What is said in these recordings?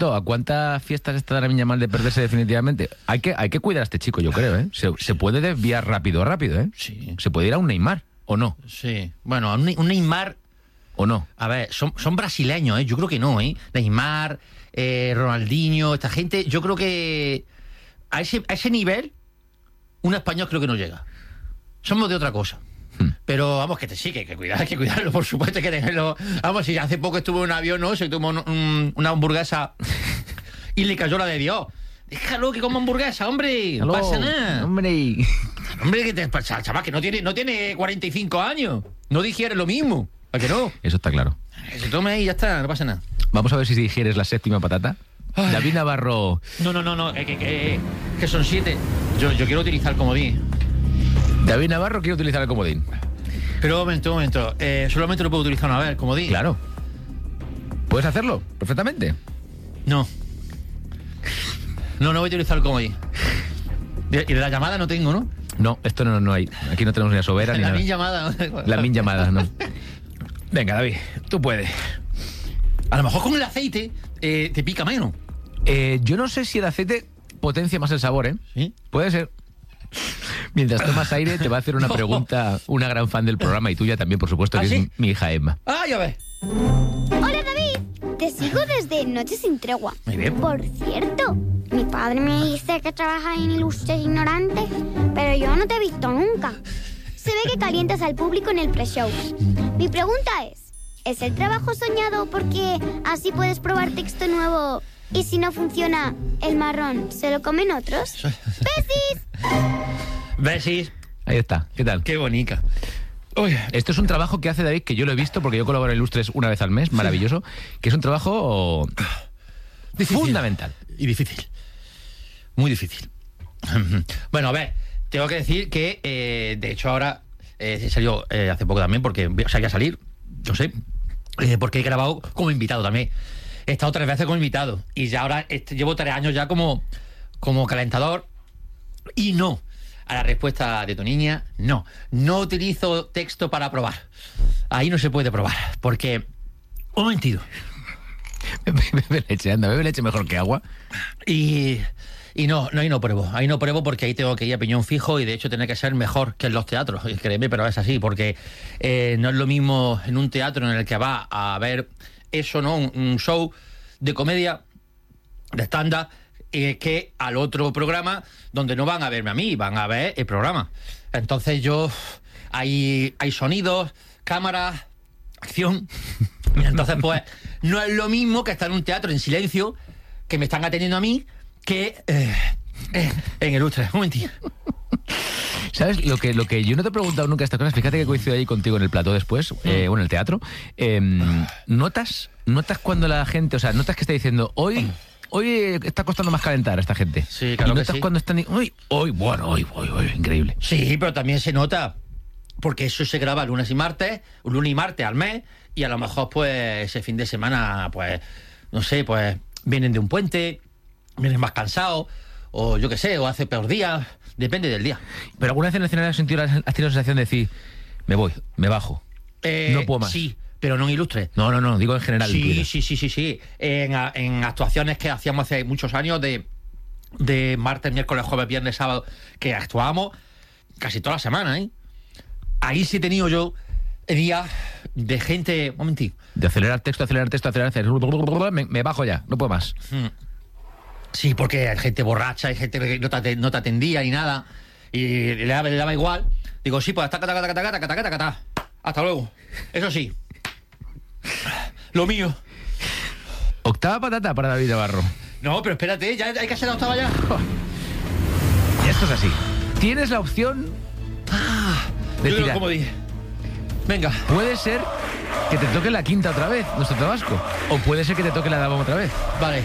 esto, ¿a cuántas fiestas está la niña mal de perderse definitivamente? Hay que cuidar a este chico, yo creo, ¿eh? Se puede desviar rápido, ¿eh? Sí. Se puede ir a un Neymar, ¿o no? Sí. Bueno, un Neymar... ¿O no? A ver, son brasileños, ¿eh? Yo creo que no, ¿eh? Neymar, Ronaldinho, esta gente, yo creo que a ese nivel un español creo que no llega. Somos de otra cosa. Pero vamos, que sí, que cuidarlo, por supuesto, hay que tenerlo. Vamos, si hace poco estuvo en un avión, ¿no? Se tomó una hamburguesa y le cayó la de Dios. Déjalo que coma hamburguesa, hombre. No pasa nada. Hombre, que chaval, que no tiene 45 años. No digiere lo mismo. ¿A que no? Eso está claro. Que se tome y ya está, no pasa nada. Vamos a ver si digieres la séptima patata. Ay. David Navarro. No, que son 7. Yo quiero utilizar el comodín. David Navarro quiere utilizar el comodín. Pero un momento. Solamente lo puedo utilizar una vez, el comodín. Claro. ¿Puedes hacerlo? Perfectamente. No voy a utilizar el comodín. Y de la llamada no tengo, ¿no? No, esto no hay. Aquí no tenemos ni la sobera ni la nada. min llamada. La min llamada, no. Venga, David, tú puedes. A lo mejor con el aceite te pica menos. Yo no sé si el aceite potencia más el sabor, ¿eh? ¿Sí? Puede ser. Mientras tomas aire, te va a hacer una pregunta una gran fan del programa y tuya también, por supuesto, ¿Ah, que sí? es mi hija Emma. Ah, ya ves. Hola, David. Te sigo desde Noche sin Tregua. Muy bien. Por cierto, mi padre me dice que trabajas en Ilustres Ignorantes, pero yo no te he visto nunca. Se ve que calientas al público en el pre-show. Mi pregunta ¿es el trabajo soñado porque así puedes probar texto nuevo y si no funciona, el marrón se lo comen otros? ¡Besis! Besis. Ahí está, ¿qué tal? Qué bonita. Uy. Esto es un trabajo que hace David, que yo lo he visto porque yo colaboro en Ilustres una vez al mes, maravilloso, que es un trabajo Difícil. fundamental. Y difícil. Muy difícil. Bueno, a ver, tengo que decir que, de hecho, ahora salió hace poco también, porque salía a salir, no sé, porque he grabado como invitado también. He estado 3 veces como invitado y ya ahora llevo 3 años ya como calentador y no. A la respuesta de tu niña, no utilizo texto para probar. Ahí no se puede probar, porque... Un momentito. Bebe leche, anda, bebe leche mejor que agua. Y no pruebo. Ahí no pruebo porque ahí tengo que ir a piñón fijo y de hecho tiene que ser mejor que en los teatros. Y créeme, pero es así, porque no es lo mismo en un teatro en el que va a ver eso, ¿no? Un show de comedia, de stand-up, que al otro programa donde no van a verme a mí, van a ver el programa. Entonces hay sonidos, cámaras, acción. Y entonces pues no es lo mismo que estar en un teatro en silencio, que me están atendiendo a mí, que en Ilustres. Un momentito. ¿Sabes? Lo que yo no te he preguntado nunca estas cosas, fíjate que coincido ahí contigo en el plató después, en el teatro. ¿Notas cuando la gente, o sea, notas que está diciendo, hoy está costando más calentar a esta gente? Sí, claro. ¿Y notas que sí. cuando están, hoy, increíble? Sí, pero también se nota, porque eso se graba lunes y martes al mes, y a lo mejor pues ese fin de semana, pues, no sé, pues vienen de un puente, vienen más cansados, o yo qué sé, o hace peor día, depende del día. ¿Pero alguna vez en el escenario has tenido la sensación de decir, me voy, me bajo, no puedo más? Sí, pero no en Ilustres. No, digo en general. Sí. En actuaciones que hacíamos hace muchos años de martes, miércoles, jueves, viernes, sábado, que actuábamos casi toda la semana, ¿eh? Ahí sí he tenido yo días de gente... Un momentito. De acelerar texto, me bajo ya, no puedo más. Sí, porque hay gente borracha, hay gente que no te atendía ni nada, y le daba igual. Digo, sí, pues hasta luego. Eso sí. Lo mío. Octava patata para David Navarro. No, pero espérate, ya hay que hacer la octava ya. Esto es así. Tienes la opción de tirar. Como dije. Venga. Puede ser que te toque la quinta otra vez, nuestro tabasco. O puede ser que te toque la dama otra vez. Vale.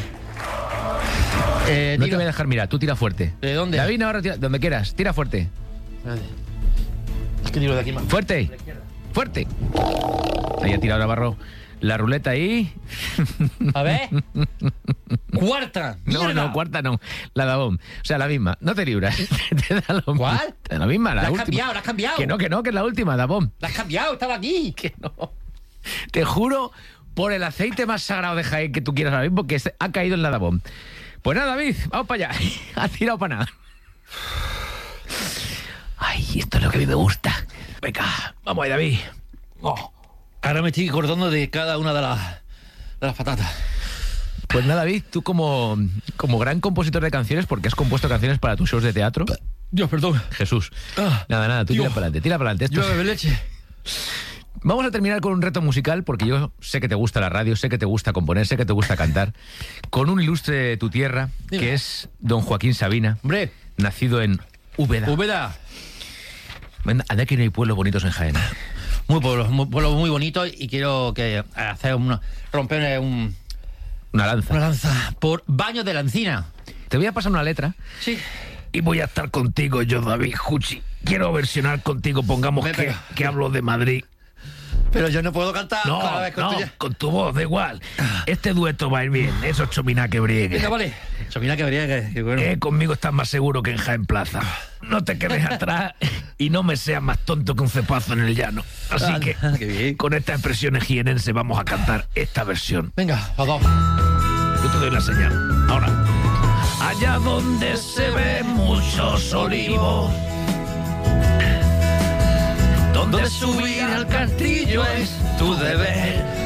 No te voy a dejar mirar, tú tira fuerte. ¿De dónde? David, ahora tira, donde quieras, tira fuerte. Espérate. Es que tiro de aquí más. Fuerte. Fuerte. Ahí ha tirado Navarro la ruleta ahí. A ver. Cuarta. No, cuarta no. La Dabón. O sea, la misma. No te libras. Te da lo ¿Cuál? La misma, la última. La has cambiado. Que no, que es la última, Dabón. La has cambiado, estaba aquí. Que no. Te juro por el aceite más sagrado de Jaén que tú quieras ahora mismo, que ha caído en la Dazón. Pues nada, David, vamos para allá. Ha tirado para nada. Ay, esto es lo que a mí me gusta. Venga, vamos ahí, David. Oh, ahora me estoy acordando de cada una de las patatas. Pues nada, David, tú como gran compositor de canciones, porque has compuesto canciones para tus shows de teatro. Dios, perdón. Jesús. Nada, tú tira para adelante. Esto Yo bebe leche. Vamos a terminar con un reto musical, porque yo sé que te gusta la radio, sé que te gusta componer, sé que te gusta cantar, con un ilustre de tu tierra, que es don Joaquín Sabina. Hombre. Nacido en Úbeda. Úbeda. Anda que no hay pueblos bonitos en Jaén. Pueblos muy bonitos, y quiero romper Una lanza. una lanza por Baños de la Encina. Te voy a pasar una letra. Sí. Y voy a estar contigo yo, David Juchi. Quiero versionar contigo, pongamos que hablo de Madrid. Pero yo no puedo cantar cada vez con tu voz, da igual. Este dueto va a ir bien, eso chomina que briegue. Venga, vale. Chomina que briegue, que bueno. Conmigo estás más seguro que en Jaén Plaza. No te quedes atrás y no me seas más tonto que un cepazo en el llano. Así que, qué bien. con estas expresiones jienenses vamos a cantar esta versión. Venga, los dos. Yo te doy la señal. Ahora. Allá donde se ven muchos olivos, donde subir al castillo es tu deber.